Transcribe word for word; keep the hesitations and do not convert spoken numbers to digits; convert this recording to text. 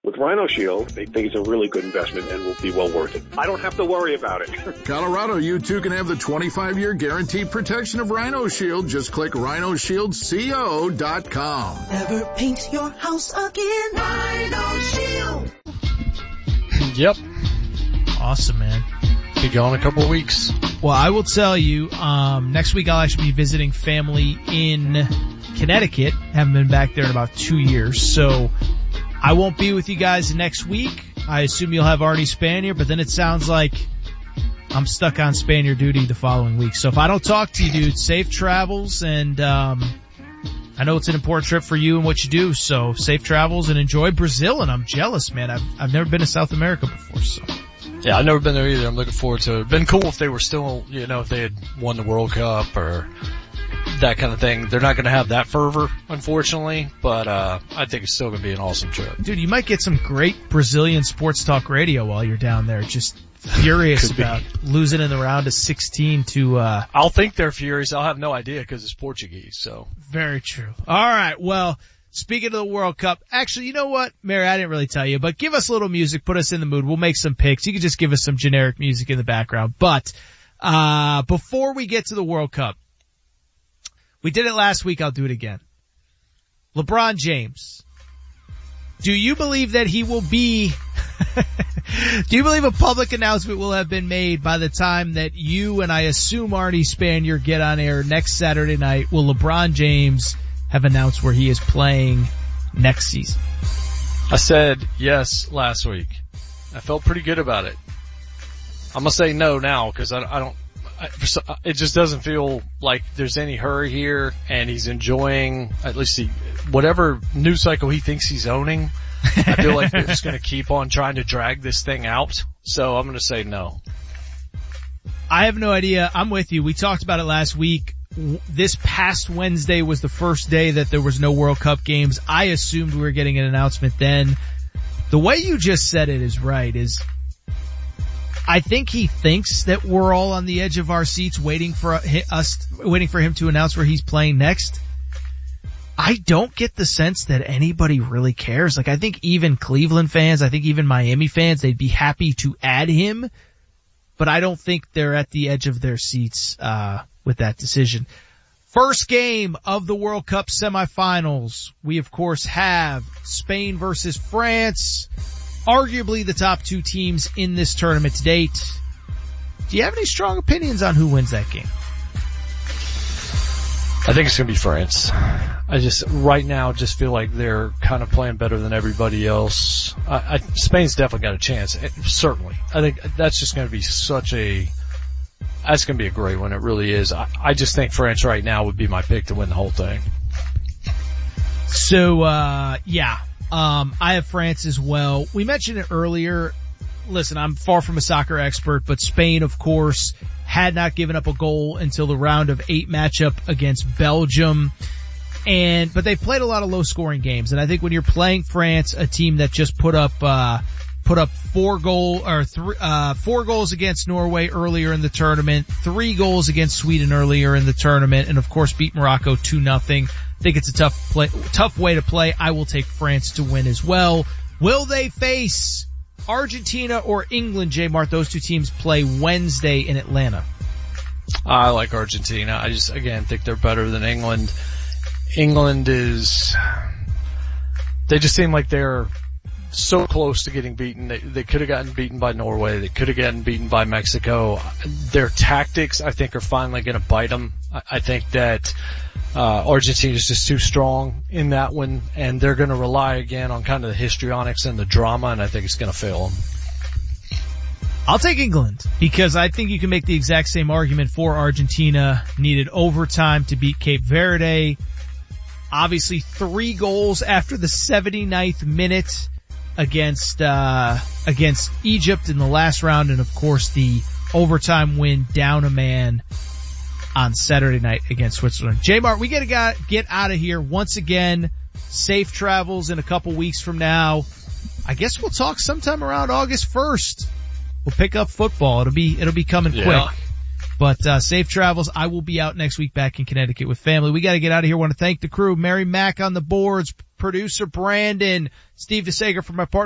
With Rhino Shield, they think it's a really good investment and will be well worth it. I don't have to worry about it. Colorado, you too can have the twenty-five year guaranteed protection of Rhino Shield. Just click rhino shield co dot com. Never paint your house again. Rhino Shield. Yep. Awesome, man. Be gone a couple of weeks. Well, I will tell you, um, next week I'll actually be visiting family in Connecticut. Haven't been back there in about two years, so I won't be with you guys next week. I assume you'll have Artie Spanier, but then it sounds like I'm stuck on Spanier duty the following week. So if I don't talk to you, dude, safe travels, and um I know it's an important trip for you and what you do, so safe travels and enjoy Brazil. And I'm jealous, man. I've I've never been to South America before, so. Yeah, I've never been there either. I'm looking forward to it. It'd been cool if they were still, you know, if they had won the World Cup or that kind of thing. They're not going to have that fervor, unfortunately, but uh I think it's still going to be an awesome trip. Dude, you might get some great Brazilian sports talk radio while you're down there. Just furious about losing in the round of sixteen to uh I'll think they're furious. I'll have no idea because it's Portuguese, so. Very true. All right, well, speaking of the World Cup, actually, you know what, Mary, I didn't really tell you, but give us a little music, put us in the mood. We'll make some picks. You can just give us some generic music in the background. But uh before we get to the World Cup, we did it last week, I'll do it again. LeBron James. Do you believe that he will be do you believe a public announcement will have been made by the time that you and I assume Artie Spanier get on air next Saturday night? Will LeBron James have announced where he is playing next season? I said yes last week. I felt pretty good about it. I'm going to say no now because I, I don't, I, it just doesn't feel like there's any hurry here, and he's enjoying at least he, whatever news cycle he thinks he's owning. I feel like they're just going to keep on trying to drag this thing out. So I'm going to say no. I have no idea. I'm with you. We talked about it last week. This past Wednesday was the first day that there was no World Cup games. I assumed we were getting an announcement then. The way you just said it is right, is I think he thinks that we're all on the edge of our seats waiting for us, waiting for him to announce where he's playing next. I don't get the sense that anybody really cares. Like, I think even Cleveland fans, I think even Miami fans, they'd be happy to add him, but I don't think they're at the edge of their seats, uh, with that decision. First game of the World Cup semifinals. We, of course, have Spain versus France, arguably the top two teams in this tournament to date. Do you have any strong opinions on who wins that game? I think it's going to be France. I just, right now, just feel like they're kind of playing better than everybody else. I, I, Spain's definitely got a chance. Certainly. I think that's just going to be such a, that's going to be a great one. It really is. I, I just think France right now would be my pick to win the whole thing. So, uh, yeah, um, I have France as well. We mentioned it earlier. Listen, I'm far from a soccer expert, but Spain, of course, had not given up a goal until the round of eight matchup against Belgium. And, but they played a lot of low scoring games. And I think when you're playing France, a team that just put up, uh, put up four goal, or three, uh, four goals against Norway earlier in the tournament, three goals against Sweden earlier in the tournament, and of course beat Morocco two nothing. I think it's a tough play, tough way to play. I will take France to win as well. Will they face Argentina or England, J Mart? Those two teams play Wednesday in Atlanta. I like Argentina. I just, again, think they're better than England. England is, they just seem like they're so close to getting beaten. They, they could have gotten beaten by Norway. They could have gotten beaten by Mexico. Their tactics, I think, are finally going to bite them. I, I think that uh Argentina is just too strong in that one, and they're going to rely again on kind of the histrionics and the drama, and I think it's going to fail them. I'll take England because I think you can make the exact same argument for Argentina. Needed overtime to beat Cape Verde. Obviously, three goals after the seventy-ninth minute against uh against Egypt in the last round, and of course the overtime win down a man on Saturday night against Switzerland. J-Mart, we gotta get out of here once again. Safe travels in a couple weeks from now. I guess we'll talk sometime around August first. We'll pick up football. It'll be it'll be coming yeah. quick. But uh safe travels. I will be out next week back in Connecticut with family. We got to get out of here. I want to thank the crew. Mary Mack on the boards, producer Brandon, Steve DeSager from my partner